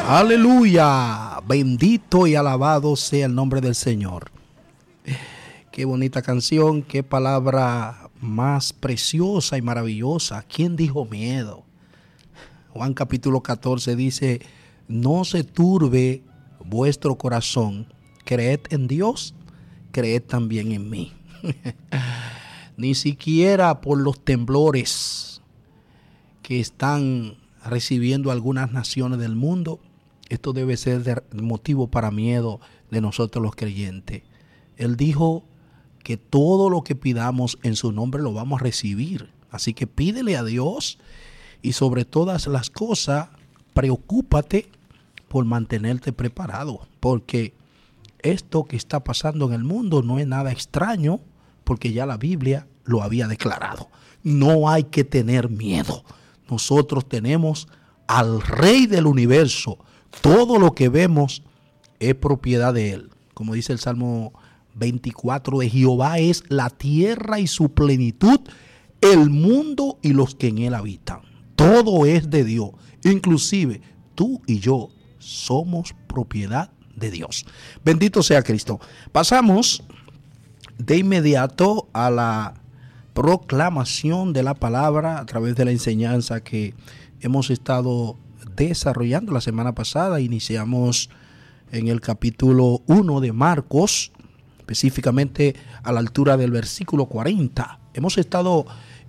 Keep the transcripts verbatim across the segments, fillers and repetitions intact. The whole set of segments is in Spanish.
Aleluya, bendito y alabado sea el nombre del Señor. Qué bonita canción, qué palabra más preciosa y maravillosa. ¿Quién dijo miedo? Juan capítulo catorce dice: no se turbe vuestro corazón, creed en Dios, creed también en mí. Ni siquiera por los temblores que están recibiendo algunas naciones del mundo, esto debe ser de motivo para miedo de nosotros los creyentes. Él dijo que todo lo que pidamos en su nombre lo vamos a recibir. Así que pídele a Dios y sobre todas las cosas, preocúpate por mantenerte preparado. Porque esto que está pasando en el mundo no es nada extraño, porque ya la Biblia lo había declarado. No hay que tener miedo. Nosotros tenemos al Rey del universo. Todo lo que vemos es propiedad de Él. Como dice el Salmo veinticuatro, de Jehová es la tierra y su plenitud, el mundo y los que en él habitan. Todo es de Dios. Inclusive tú y yo somos propiedad de Dios. Bendito sea Cristo. Pasamos de inmediato a la proclamación de la palabra a través de la enseñanza que hemos estado desarrollando la semana pasada. Iniciamos en el capítulo uno de Marcos, específicamente a la altura del versículo cuarenta. Hemos estado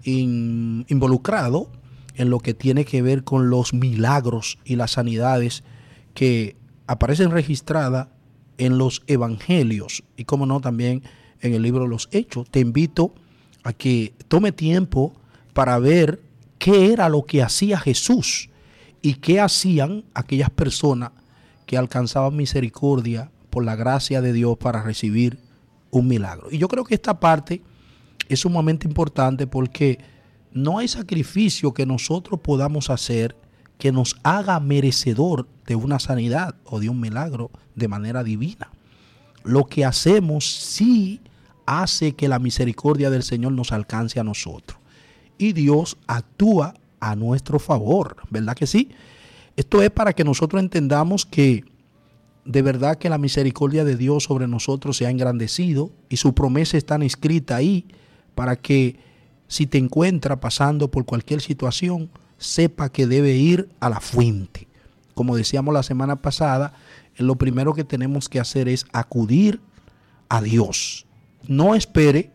in, involucrados en lo que tiene que ver con los milagros y las sanidades que aparecen registradas en los evangelios y, como no, también en el libro de los Hechos. Te invito a que tome tiempo para ver qué era lo que hacía Jesús y qué hacían aquellas personas que alcanzaban misericordia por la gracia de Dios para recibir un milagro. Y yo creo que esta parte es sumamente importante porque no hay sacrificio que nosotros podamos hacer que nos haga merecedor de una sanidad o de un milagro de manera divina. Lo que hacemos sí hace que la misericordia del Señor nos alcance a nosotros. Y Dios actúa a nuestro favor, ¿verdad que sí? Esto es para que nosotros entendamos que de verdad que la misericordia de Dios sobre nosotros se ha engrandecido y su promesa está escrita ahí para que si te encuentra pasando por cualquier situación, sepa que debe ir a la fuente. Como decíamos la semana pasada, lo primero que tenemos que hacer es acudir a Dios. No espere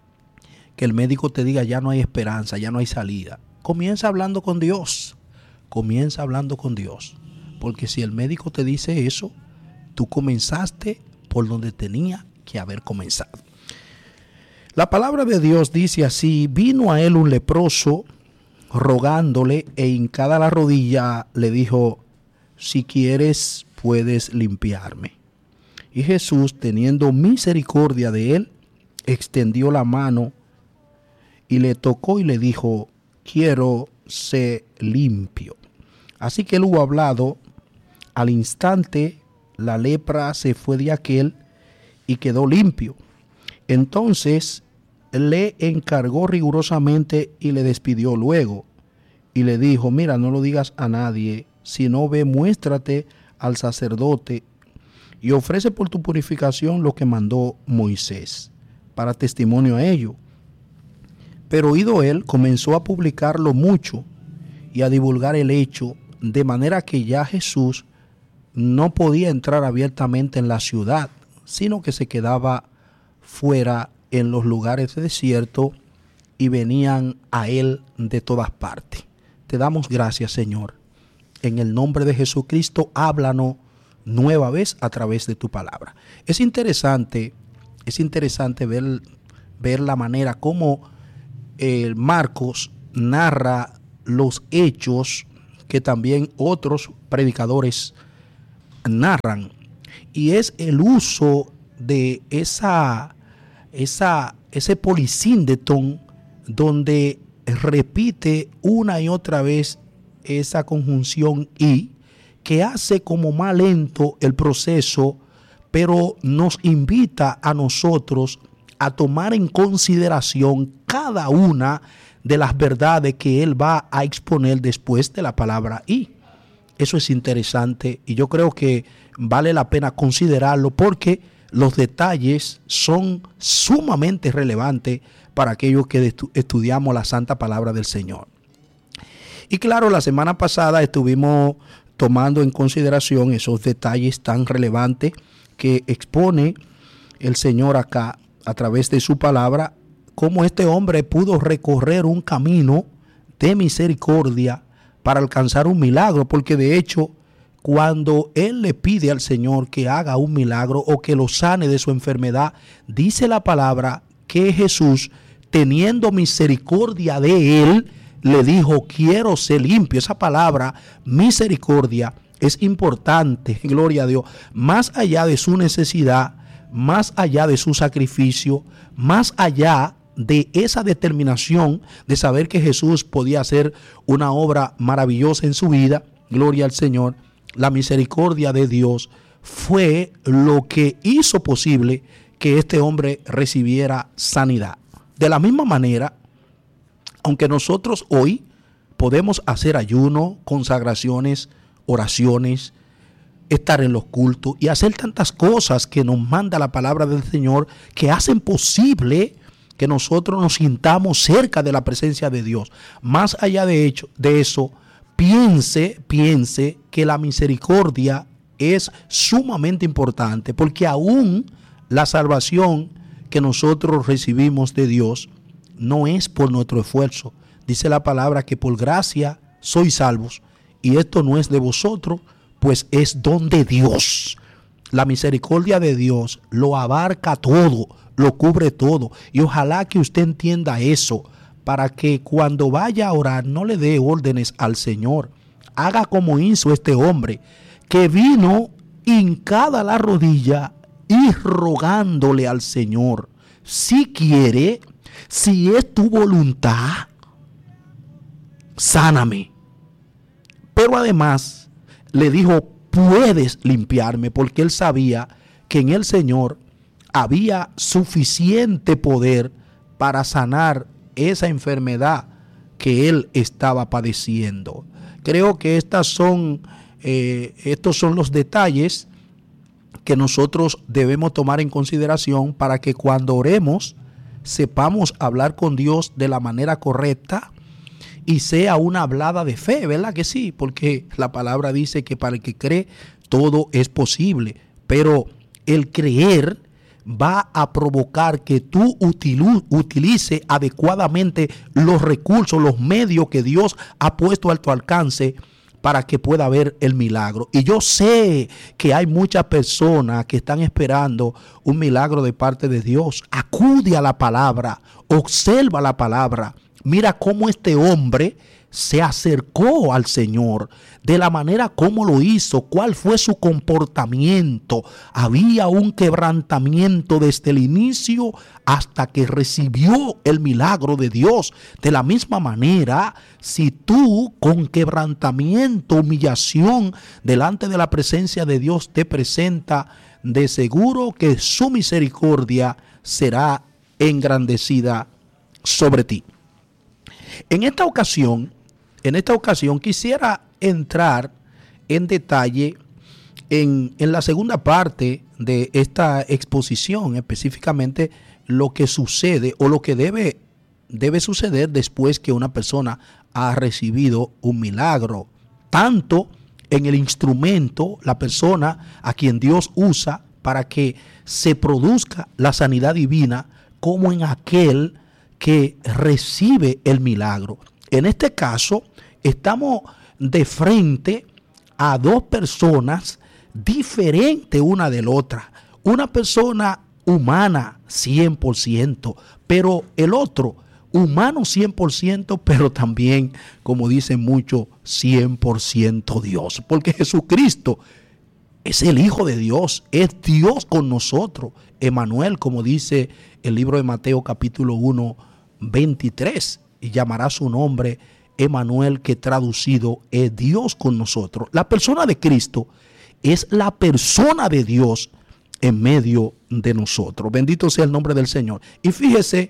que el médico te diga ya no hay esperanza, ya no hay salida. Comienza hablando con Dios. Comienza hablando con Dios. Porque si el médico te dice eso, tú comenzaste por donde tenía que haber comenzado. La palabra de Dios dice así: vino a él un leproso rogándole e hincada la rodilla le dijo: si quieres puedes limpiarme. Y Jesús, teniendo misericordia de él, extendió la mano y le tocó y le dijo: quiero ser limpio. Así que él hubo hablado, al instante la lepra se fue de aquel y quedó limpio. Entonces le encargó rigurosamente y le despidió luego. Y le dijo: mira, no lo digas a nadie, sino ve, muéstrate al sacerdote y ofrece por tu purificación lo que mandó Moisés, para testimonio a ello. Pero oído él, comenzó a publicarlo mucho y a divulgar el hecho, de manera que ya Jesús no podía entrar abiertamente en la ciudad, sino que se quedaba fuera en los lugares desiertos y venían a él de todas partes. Te damos gracias, Señor. En el nombre de Jesucristo, háblanos nueva vez a través de tu palabra. Es interesante, es interesante ver, ver la manera como eh, Marcos narra los hechos que también otros predicadores narran. Y es el uso de esa, esa, ese polisíndeton donde repite una y otra vez esa conjunción y, que hace como más lento el proceso, pero nos invita a nosotros a tomar en consideración cada una de las verdades que él va a exponer después de la palabra y. Eso es interesante y yo creo que vale la pena considerarlo porque los detalles son sumamente relevantes para aquellos que estu- estudiamos la santa palabra del Señor. Y claro, la semana pasada estuvimos tomando en consideración esos detalles tan relevantes que expone el Señor acá a través de su palabra, cómo este hombre pudo recorrer un camino de misericordia para alcanzar un milagro, porque de hecho, cuando él le pide al Señor que haga un milagro o que lo sane de su enfermedad, dice la palabra que Jesús, teniendo misericordia de él, le dijo, quiero ser limpio. Esa palabra, misericordia, es importante, gloria a Dios, más allá de su necesidad, más allá de su sacrificio, más allá de esa determinación de saber que Jesús podía hacer una obra maravillosa en su vida, gloria al Señor. La misericordia de Dios fue lo que hizo posible que este hombre recibiera sanidad. De la misma manera, aunque nosotros hoy podemos hacer ayuno, consagraciones, oraciones, estar en los cultos y hacer tantas cosas que nos manda la palabra del Señor, que hacen posible que nosotros nos sintamos cerca de la presencia de Dios. Más allá de, hecho, de eso, piense, piense que la misericordia es sumamente importante, porque aún la salvación que nosotros recibimos de Dios no es por nuestro esfuerzo. Dice la palabra que por gracia sois salvos, y esto no es de vosotros, pues es don de Dios. La misericordia de Dios lo abarca todo, lo cubre todo. Y ojalá que usted entienda eso, para que cuando vaya a orar no le dé órdenes al Señor. Haga como hizo este hombre, que vino hincada la rodilla y rogándole al Señor, si quiere, si es tu voluntad, sáname. Pero además le dijo, puedes limpiarme, porque él sabía que en el Señor había suficiente poder para sanar esa enfermedad que él estaba padeciendo. Creo que estas son, eh, estos son los detalles que nosotros debemos tomar en consideración para que cuando oremos sepamos hablar con Dios de la manera correcta y sea una hablada de fe, ¿verdad que sí? Porque la palabra dice que para el que cree todo es posible, pero el creer va a provocar que tú utilices adecuadamente los recursos, los medios que Dios ha puesto a tu alcance para que pueda haber el milagro. Y yo sé que hay muchas personas que están esperando un milagro de parte de Dios. Acude a la palabra, observa la palabra. Mira cómo este hombre se acercó al Señor, de la manera como lo hizo, cuál fue su comportamiento. Había un quebrantamiento desde el inicio hasta que recibió el milagro de Dios. De la misma manera, si tú con quebrantamiento, humillación delante de la presencia de Dios te presenta, de seguro que su misericordia será engrandecida sobre ti. En esta ocasión, en esta ocasión quisiera entrar en detalle en, en la segunda parte de esta exposición, específicamente lo que sucede o lo que debe, debe suceder después que una persona ha recibido un milagro, tanto en el instrumento, la persona a quien Dios usa para que se produzca la sanidad divina, como en aquel que recibe el milagro. En este caso, estamos de frente a dos personas diferentes una de la otra. Una persona humana cien por ciento, pero el otro humano cien por ciento, pero también, como dicen muchos, cien por ciento Dios. Porque Jesucristo es el Hijo de Dios, es Dios con nosotros. Emmanuel, como dice el libro de Mateo capítulo uno, veintitrés, y llamará su nombre Emmanuel, que traducido es Dios con nosotros. La persona de Cristo es la persona de Dios en medio de nosotros. Bendito sea el nombre del Señor. Y fíjese,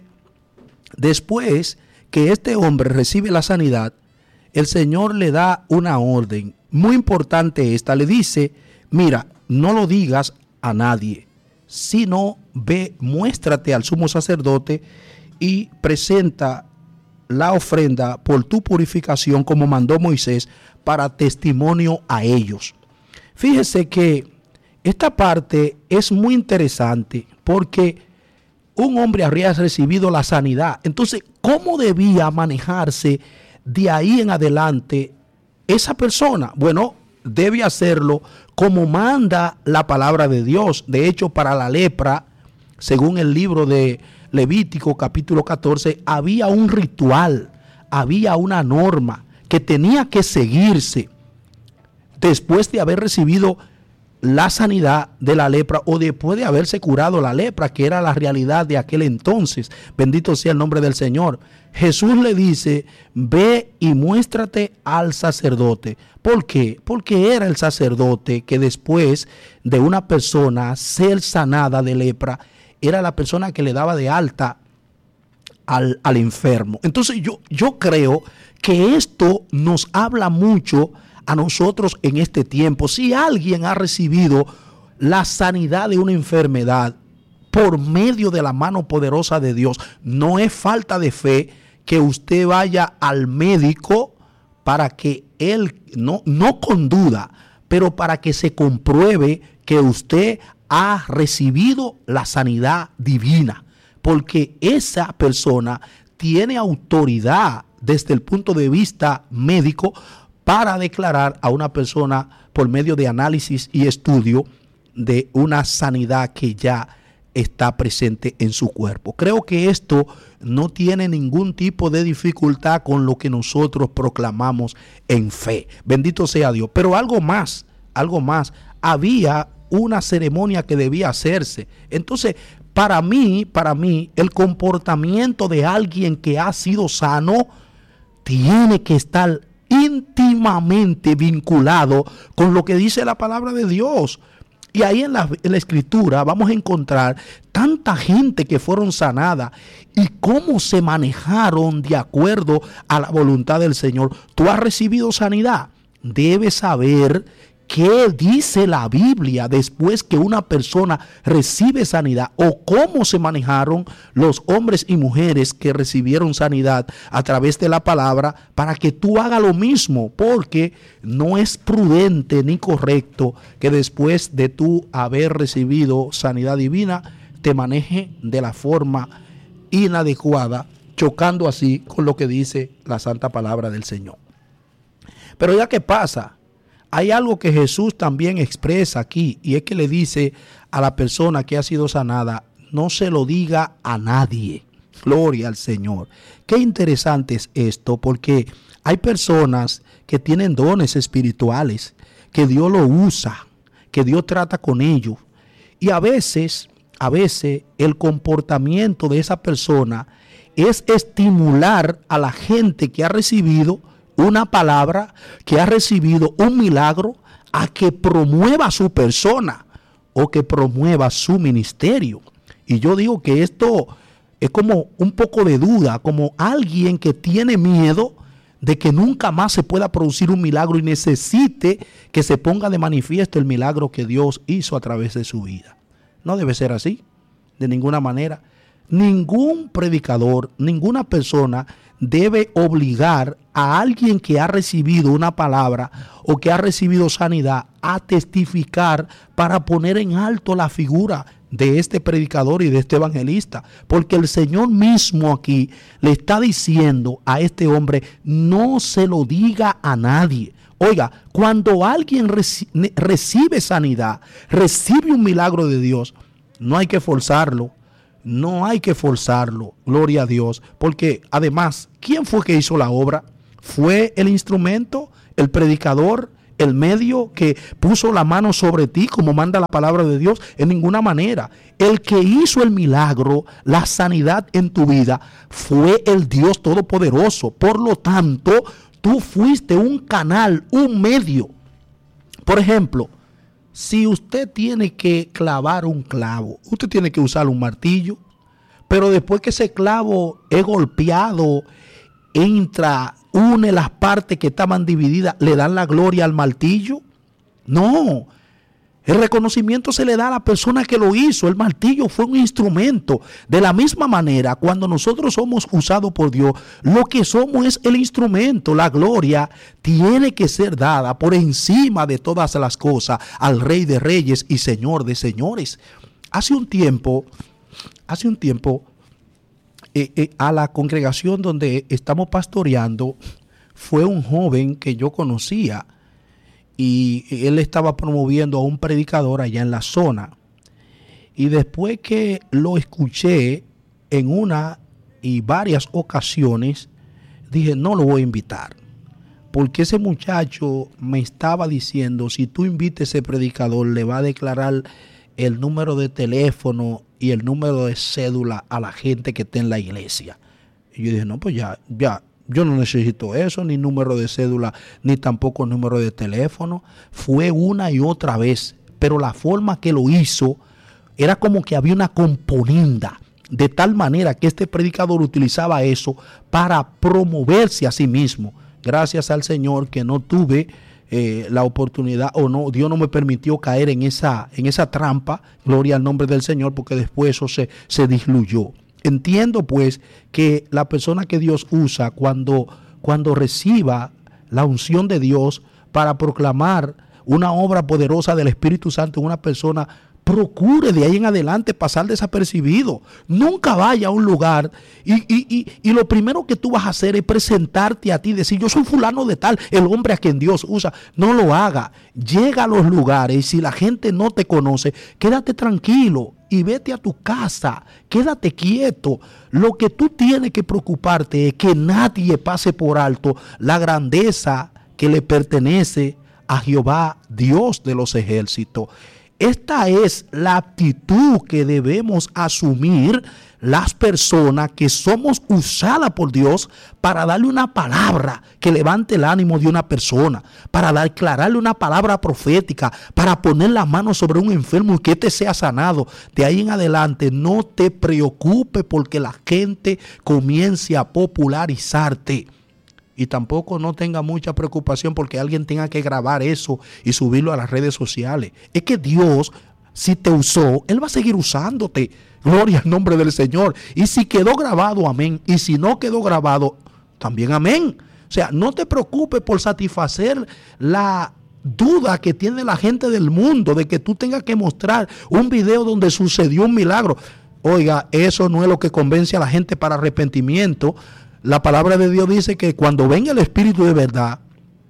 después que este hombre recibe la sanidad, el Señor le da una orden muy importante esta, le dice, mira, no lo digas a nadie, sino ve, muéstrate al sumo sacerdote y presenta la ofrenda por tu purificación como mandó Moisés para testimonio a ellos. Fíjese que esta parte es muy interesante porque un hombre habría recibido la sanidad. Entonces, ¿cómo debía manejarse de ahí en adelante esa persona? Bueno, debe hacerlo como manda la palabra de Dios. De hecho, para la lepra, según el libro de Levítico capítulo catorce, había un ritual, había una norma que tenía que seguirse después de haber recibido la sanidad de la lepra o después de haberse curado la lepra, que era la realidad de aquel entonces. Bendito sea el nombre del Señor. Jesús le dice, ve y muéstrate al sacerdote. ¿Por qué? Porque era el sacerdote que después de una persona ser sanada de lepra, era la persona que le daba de alta al, al enfermo. Entonces yo, yo creo que esto nos habla mucho a nosotros en este tiempo. Si alguien ha recibido la sanidad de una enfermedad por medio de la mano poderosa de Dios, no es falta de fe que usted vaya al médico para que él, no, no con duda, pero para que se compruebe que usted ha recibido la sanidad divina, porque esa persona tiene autoridad desde el punto de vista médico para declarar a una persona por medio de análisis y estudio de una sanidad que ya está presente en su cuerpo. Creo que esto no tiene ningún tipo de dificultad con lo que nosotros proclamamos en fe. Bendito sea Dios. Pero algo más, algo más. Había una ceremonia que debía hacerse. Entonces, para mí, para mí, el comportamiento de alguien que ha sido sano tiene que estar íntimamente vinculado con lo que dice la palabra de Dios. Y ahí en la, en la escritura vamos a encontrar tanta gente que fueron sanadas y cómo se manejaron de acuerdo a la voluntad del Señor. Tú has recibido sanidad, debes saber qué dice la Biblia después que una persona recibe sanidad, o cómo se manejaron los hombres y mujeres que recibieron sanidad a través de la palabra, para que tú hagas lo mismo, porque no es prudente ni correcto que después de tú haber recibido sanidad divina te maneje de la forma inadecuada, chocando así con lo que dice la santa palabra del Señor. Pero ya que pasa, hay algo que Jesús también expresa aquí, y es que le dice a la persona que ha sido sanada, no se lo diga a nadie. Gloria al Señor. Qué interesante es esto, porque hay personas que tienen dones espirituales, que Dios lo usa, que Dios trata con ellos. Y a veces, a veces el comportamiento de esa persona es estimular a la gente que ha recibido una palabra, que ha recibido un milagro, a que promueva su persona o que promueva su ministerio. Y yo digo que esto es como un poco de duda, como alguien que tiene miedo de que nunca más se pueda producir un milagro y necesite que se ponga de manifiesto el milagro que Dios hizo a través de su vida. No debe ser así, de ninguna manera. Ningún predicador, ninguna persona debe obligar a alguien que ha recibido una palabra o que ha recibido sanidad a testificar para poner en alto la figura de este predicador y de este evangelista, porque el Señor mismo aquí le está diciendo a este hombre, no se lo diga a nadie. Oiga, cuando alguien reci- recibe sanidad, recibe un milagro de Dios, no hay que forzarlo. No hay que forzarlo, gloria a Dios, porque además, ¿quién fue que hizo la obra? ¿Fue el instrumento, el predicador, el medio que puso la mano sobre ti como manda la palabra de Dios? En ninguna manera. El que hizo el milagro, la sanidad en tu vida, fue el Dios Todopoderoso. Por lo tanto, tú fuiste un canal, un medio. Por ejemplo, si usted tiene que clavar un clavo, usted tiene que usar un martillo, pero después que ese clavo es golpeado entra, une las partes que estaban divididas, le dan la gloria al martillo. No, el reconocimiento se le da a la persona que lo hizo. El martillo fue un instrumento. De la misma manera, cuando nosotros somos usados por Dios, lo que somos es el instrumento. La gloria tiene que ser dada por encima de todas las cosas al Rey de Reyes y Señor de Señores. Hace un tiempo, hace un tiempo, eh, eh, a la congregación donde estamos pastoreando, fue un joven que yo conocía. Y él estaba promoviendo a un predicador allá en la zona. Y después que lo escuché en una y varias ocasiones, dije, no lo voy a invitar. Porque ese muchacho me estaba diciendo, si tú invitas a ese predicador, le va a declarar el número de teléfono y el número de cédula a la gente que está en la iglesia. Y yo dije, no, pues ya, ya. Yo no necesito eso, ni número de cédula, ni tampoco número de teléfono. Fue una y otra vez, pero la forma que lo hizo era como que había una componenda, de tal manera que este predicador utilizaba eso para promoverse a sí mismo. Gracias al Señor que no tuve eh, la oportunidad, o no, Dios no me permitió caer en esa, en esa trampa, gloria al nombre del Señor, porque después eso se, se disluyó. Entiendo pues que la persona que Dios usa cuando, cuando reciba la unción de Dios para proclamar una obra poderosa del Espíritu Santo en una persona, procure de ahí en adelante pasar desapercibido. Nunca vaya a un lugar y, y, y, y lo primero que tú vas a hacer es presentarte a ti, decir yo soy fulano de tal, el hombre a quien Dios usa. No lo haga. Llega a los lugares y si la gente no te conoce, quédate tranquilo y vete a tu casa, quédate quieto. Lo que tú tienes que preocuparte es que nadie pase por alto la grandeza que le pertenece a Jehová, Dios de los ejércitos. Esta es la actitud que debemos asumir las personas que somos usadas por Dios para darle una palabra que levante el ánimo de una persona, para declararle una palabra profética, para poner la mano sobre un enfermo y que éste sea sanado. De ahí en adelante no te preocupes porque la gente comience a popularizarte. Y tampoco no tenga mucha preocupación porque alguien tenga que grabar eso y subirlo a las redes sociales. Es que Dios, si te usó, Él va a seguir usándote. Gloria al nombre del Señor. Y si quedó grabado, amén. Y si no quedó grabado, también amén. O sea, no te preocupes por satisfacer la duda que tiene la gente del mundo de que tú tengas que mostrar un video donde sucedió un milagro. Oiga, eso no es lo que convence a la gente para arrepentimiento. La palabra de Dios dice que cuando venga el Espíritu de verdad,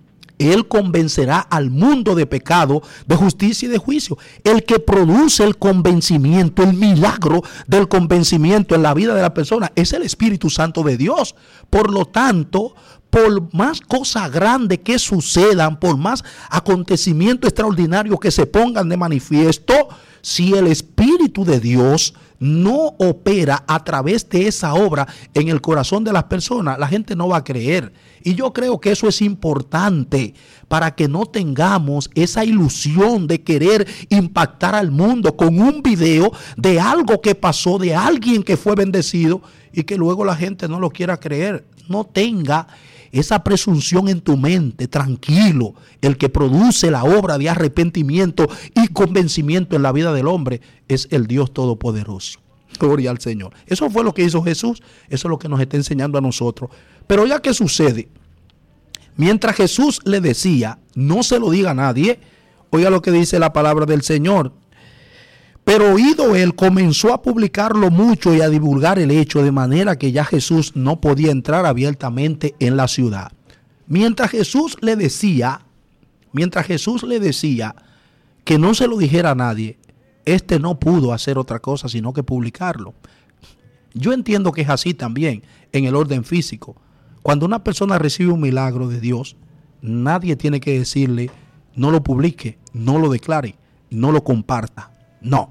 Él convencerá al mundo de pecado, de justicia y de juicio. El que produce el convencimiento, el milagro del convencimiento en la vida de la persona es el Espíritu Santo de Dios. Por lo tanto, por más cosas grandes que sucedan, por más acontecimientos extraordinarios que se pongan de manifiesto, si el Espíritu de Dios no opera a través de esa obra en el corazón de las personas, la gente no va a creer. Y yo creo que eso es importante para que no tengamos esa ilusión de querer impactar al mundo con un video de algo que pasó, de alguien que fue bendecido y que luego la gente no lo quiera creer. No tenga esa presunción en tu mente. Tranquilo, el que produce la obra de arrepentimiento y convencimiento en la vida del hombre es el Dios Todopoderoso. Gloria al Señor. Eso fue lo que hizo Jesús, eso es lo que nos está enseñando a nosotros. Pero ya que sucede, mientras Jesús le decía, no se lo diga a nadie, oiga lo que dice la palabra del Señor. Pero oído él, comenzó a publicarlo mucho y a divulgar el hecho, de manera que ya Jesús no podía entrar abiertamente en la ciudad. Mientras Jesús le decía, mientras Jesús le decía que no se lo dijera a nadie, este no pudo hacer otra cosa sino que publicarlo. Yo entiendo que es así también en el orden físico. Cuando una persona recibe un milagro de Dios, nadie tiene que decirle, no lo publique, no lo declare, no lo comparta. No.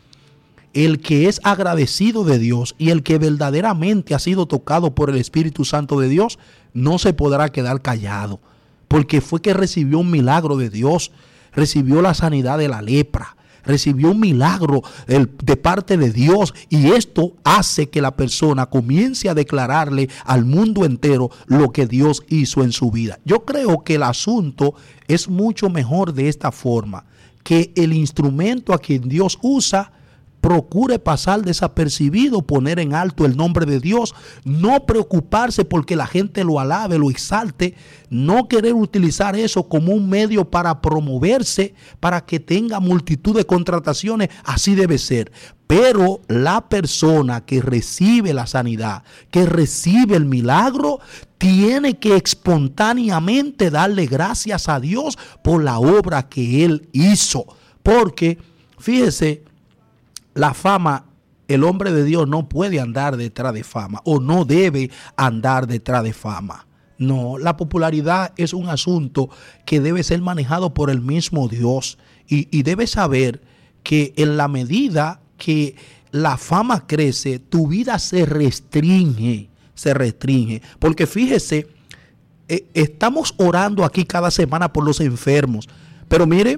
El que es agradecido de Dios y el que verdaderamente ha sido tocado por el Espíritu Santo de Dios, no se podrá quedar callado, porque fue que recibió un milagro de Dios, recibió la sanidad de la lepra, recibió un milagro el, de parte de Dios, y esto hace que la persona comience a declararle al mundo entero lo que Dios hizo en su vida. Yo creo que el asunto es mucho mejor de esta forma, que el instrumento a quien Dios usa procure pasar desapercibido, poner en alto el nombre de Dios, no preocuparse porque la gente lo alabe, lo exalte, no querer utilizar eso como un medio para promoverse, para que tenga multitud de contrataciones. Así debe ser. Pero la persona que recibe la sanidad, que recibe el milagro, tiene que espontáneamente darle gracias a Dios por la obra que Él hizo. Porque, fíjese, la fama, el hombre de Dios no puede andar detrás de fama, o no debe andar detrás de fama. No, la popularidad es un asunto que debe ser manejado por el mismo Dios, y, y debes saber que en la medida que la fama crece, tu vida se restringe, se restringe. Porque fíjese, eh, estamos orando aquí cada semana por los enfermos, pero mire,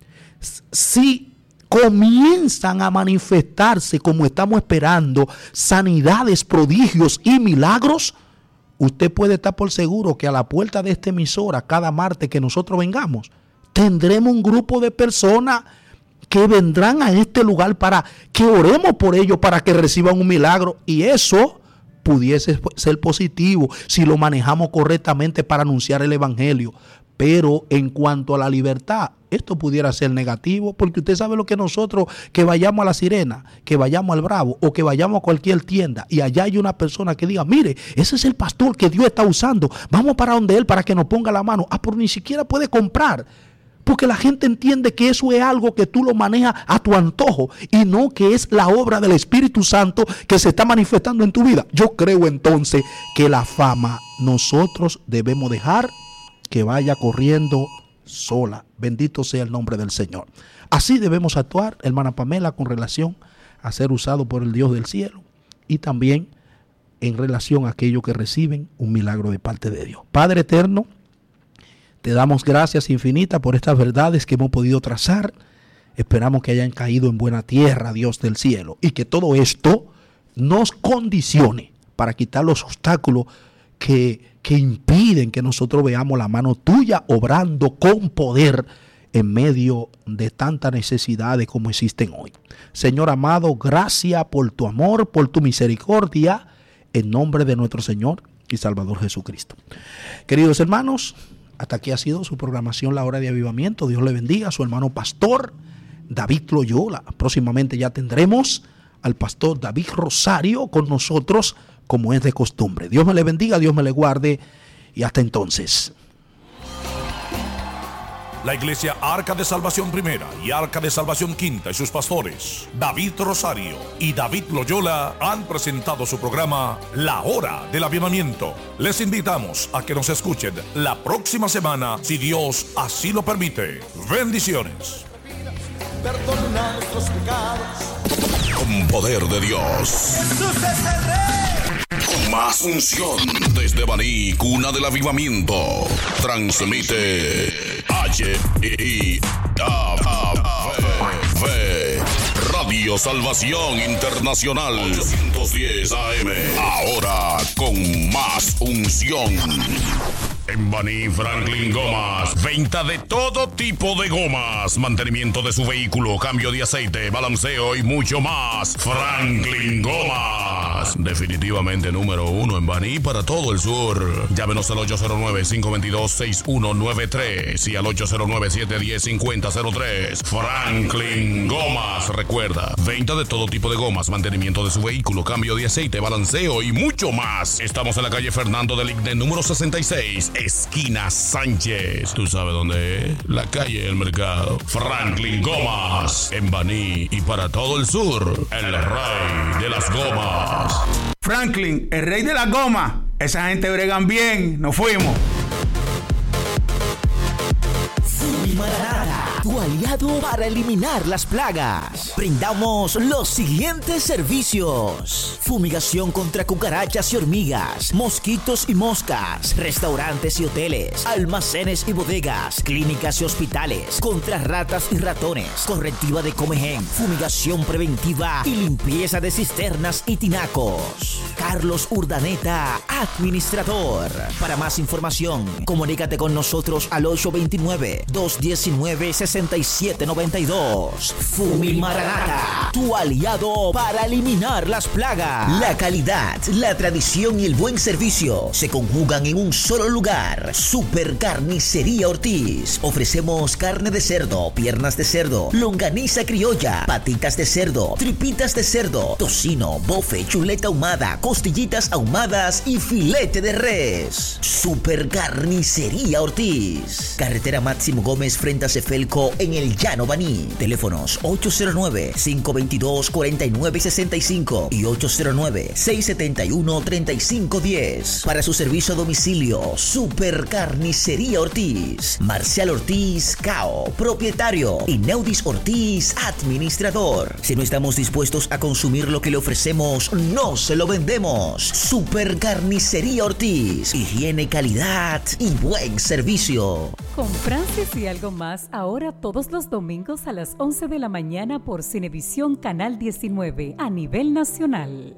si comienzan a manifestarse, como estamos esperando, sanidades, prodigios y milagros, usted puede estar por seguro que a la puerta de esta emisora, cada martes que nosotros vengamos, tendremos un grupo de personas que vendrán a este lugar para que oremos por ellos, para que reciban un milagro. Y eso pudiese ser positivo si lo manejamos correctamente para anunciar el evangelio. Pero en cuanto a la libertad, esto pudiera ser negativo, porque usted sabe lo que nosotros, que vayamos a La Sirena, que vayamos al Bravo, o que vayamos a cualquier tienda, y allá hay una persona que diga, mire, ese es el pastor que Dios está usando, vamos para donde él para que nos ponga la mano. Ah, pero ni siquiera puede comprar, porque la gente entiende que eso es algo que tú lo manejas a tu antojo, y no que es la obra del Espíritu Santo que se está manifestando en tu vida. Yo creo entonces que la fama nosotros debemos dejar que vaya corriendo sola. Bendito sea el nombre del Señor. Así debemos actuar, hermana Pamela, con relación a ser usado por el Dios del cielo, y también en relación a aquellos que reciben un milagro de parte de Dios. Padre eterno, te damos gracias infinitas por estas verdades que hemos podido trazar. Esperamos que hayan caído en buena tierra, Dios del cielo, y que todo esto nos condicione para quitar los obstáculos que que impiden que nosotros veamos la mano tuya obrando con poder en medio de tantas necesidades como existen hoy. Señor amado, gracias por tu amor, por tu misericordia, en nombre de nuestro Señor y Salvador Jesucristo. Queridos hermanos, hasta aquí ha sido su programación La Hora de Avivamiento. Dios le bendiga a su hermano pastor David Loyola. Próximamente ya tendremos al pastor David Rosario con nosotros, como es de costumbre. Dios me le bendiga, Dios me le guarde, y hasta entonces. La Iglesia Arca de Salvación Primera y Arca de Salvación Quinta y sus pastores, David Rosario y David Loyola, han presentado su programa La Hora del Avivamiento. Les invitamos a que nos escuchen la próxima semana, si Dios así lo permite. Bendiciones. Perdona nuestros pecados. Con poder de Dios. Jesús es el Rey. Con más unción desde Baní, cuna del avivamiento. Transmite H I A V Radio Salvación Internacional ochocientos diez A M. Ahora con más unción. En Baní Franklin Gomas, venta de todo tipo de gomas, mantenimiento de su vehículo, cambio de aceite, balanceo y mucho más. Franklin Gomas, definitivamente número uno en Baní para todo el sur. Llámenos al ocho cero nueve, cinco dos dos, seis uno nueve tres y al ocho cero nueve, siete uno cero, cinco cero cero tres. Franklin Gomas, recuerda, venta de todo tipo de gomas, mantenimiento de su vehículo, cambio de aceite, balanceo y mucho más. Estamos en la calle Fernando del Igne, número sesenta y seis. Esquina Sánchez. ¿Tú sabes dónde es? La calle del mercado. Franklin Gomas, en Baní y para todo el sur, el rey de las gomas. Franklin, el rey de las gomas. Esa gente bregan bien. Nos fuimos. Sí, Maranata. tu aliado para eliminar las plagas. Brindamos los siguientes servicios: fumigación contra cucarachas y hormigas, mosquitos y moscas, restaurantes y hoteles, almacenes y bodegas, clínicas y hospitales, contra ratas y ratones, correctiva de comején, fumigación preventiva y limpieza de cisternas y tinacos. Carlos Urdaneta, administrador. Para más información, comunícate con nosotros al ocho dos nueve, dos uno nueve, seis siete nueve dos. Fumimaranata, tu aliado para eliminar las plagas. La calidad, la tradición y el buen servicio se conjugan en un solo lugar. Super Carnicería Ortiz. Ofrecemos carne de cerdo, piernas de cerdo, longaniza criolla, patitas de cerdo, tripitas de cerdo, tocino, bofe, chuleta ahumada, costillitas ahumadas y filete de res. Super Carnicería Ortiz. Carretera Máximo Gómez frente a Cefelco en el Llano Baní. Teléfonos ocho cero nueve, cinco dos dos, cuatro nueve seis cinco y ocho cero nueve, seis siete uno, tres cinco uno cero. Para su servicio a domicilio, Super Carnicería Ortiz. Marcial Ortiz, C A O, propietario, y Neudis Ortiz, administrador. Si no estamos dispuestos a consumir lo que le ofrecemos, no se lo vendemos. Super Carnicería Ortiz. Higiene, calidad y buen servicio. Con Francis y algo más, ahora todos los domingos a las once de la mañana por Cinevisión Canal diecinueve a nivel nacional.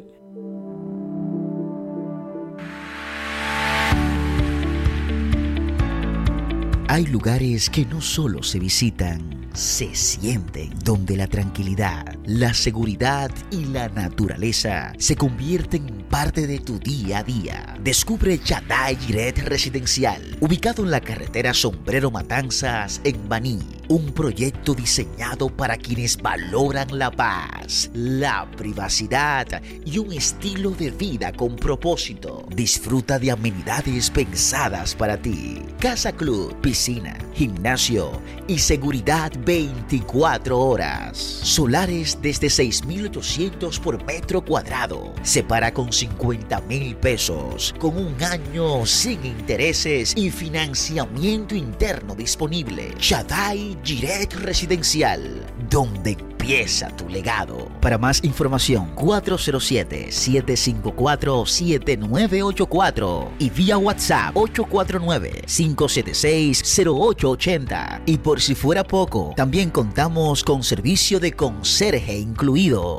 Hay lugares que no solo se visitan, se sienten, donde la tranquilidad, la seguridad y la naturaleza se convierten en parte de tu día a día. Descubre Shaddai Jiret Residencial, ubicado en la carretera Sombrero Matanzas en Baní. Un proyecto diseñado para quienes valoran la paz, la privacidad y un estilo de vida con propósito. Disfruta de amenidades pensadas para ti. Casa Club, piscina, gimnasio y seguridad veinticuatro horas. Solares desde seis mil ochocientos por metro cuadrado. Separa con cincuenta mil pesos, con un año sin intereses y financiamiento interno disponible. Shaddai Jiret Residencial, donde empieza tu legado. Para más información, cuatro cero siete, siete cinco cuatro, siete nueve ocho cuatro y vía WhatsApp ocho cuatro nueve, cinco siete seis, cero ocho ocho cero. Y por si fuera poco, también contamos con servicio de conserje incluido.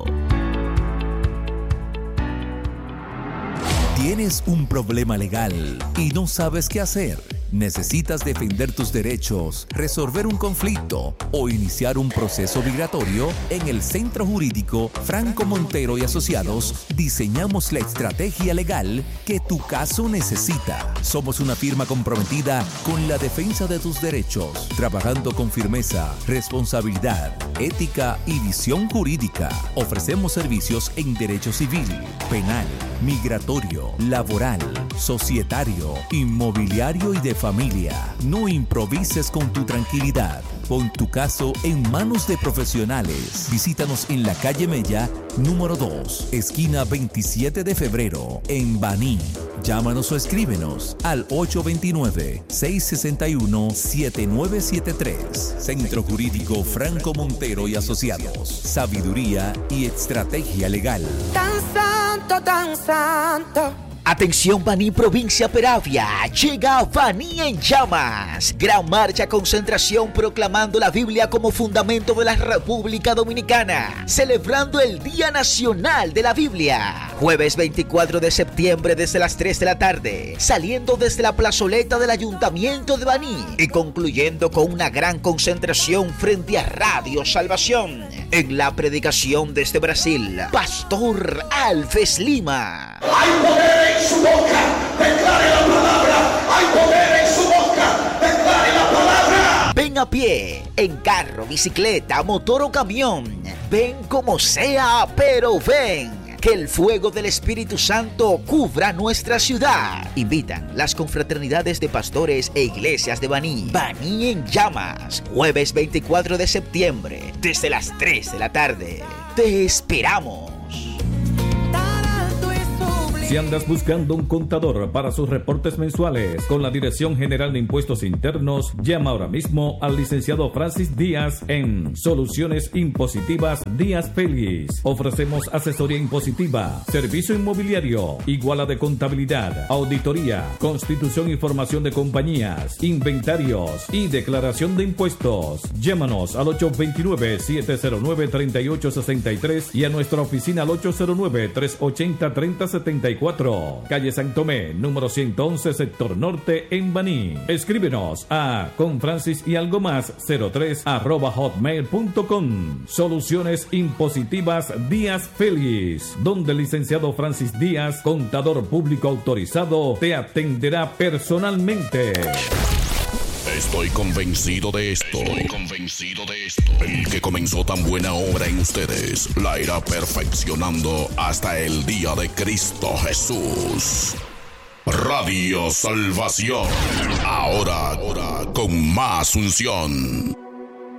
¿Tienes un problema legal y no sabes qué hacer? ¿Necesitas defender tus derechos, resolver un conflicto o iniciar un proceso migratorio? En el Centro Jurídico Franco Montero y Asociados diseñamos la estrategia legal que tu caso necesita. Somos una firma comprometida con la defensa de tus derechos, trabajando con firmeza, responsabilidad, ética y visión jurídica. Ofrecemos servicios en derecho civil, penal, migratorio, laboral, societario, inmobiliario y de familia. No improvises con tu tranquilidad. Pon tu caso en manos de profesionales. Visítanos en la calle Mella, número dos, esquina veintisiete de febrero, en Baní. Llámanos o escríbenos al ocho dos nueve, seis seis uno, siete nueve siete tres. Centro Jurídico Franco Montero y Asociados. Sabiduría y estrategia legal. Tan santo, tan santo. Atención Baní, provincia Peravia, llega Baní en llamas. Gran marcha concentración proclamando la Biblia como fundamento de la República Dominicana, celebrando el Día Nacional de la Biblia. Jueves veinticuatro de septiembre desde las tres de la tarde, saliendo desde la plazoleta del Ayuntamiento de Baní y concluyendo con una gran concentración frente a Radio Salvación. En la predicación desde Brasil, Pastor Alves Lima. ¡Hay poder en su boca! ¡Declare la palabra! ¡Hay poder en su boca! ¡Declare la palabra! Ven a pie, en carro, bicicleta, motor o camión. Ven como sea, pero ven. Que el fuego del Espíritu Santo cubra nuestra ciudad. Invitan las confraternidades de pastores e iglesias de Baní. Baní en llamas, jueves veinticuatro de septiembre, desde las tres de la tarde. Te esperamos. Tan alto y sublime. Si andas buscando un contador para sus reportes mensuales con la Dirección General de Impuestos Internos, llama ahora mismo al licenciado Francis Díaz en Soluciones Impositivas Díaz Félix. Ofrecemos asesoría impositiva, servicio inmobiliario, iguala de contabilidad, auditoría, constitución y formación de compañías, inventarios y declaración de impuestos. Llámanos al ocho dos nueve, siete cero nueve, tres ocho seis tres y a nuestra oficina al ocho cero nueve, tres ocho cero, tres cero siete cuatro. Calle San Tomé, número ciento once, sector norte, en Baní. Escríbenos a con Francis y algo más cero tres arroba hotmail punto com. Soluciones Impositivas Díaz Félix, donde el licenciado Francis Díaz, contador público autorizado, te atenderá personalmente. Estoy convencido de esto. Estoy convencido de esto. El que comenzó tan buena obra en ustedes la irá perfeccionando hasta el día de Cristo Jesús. Radio Salvación. Ahora, ahora con más unción.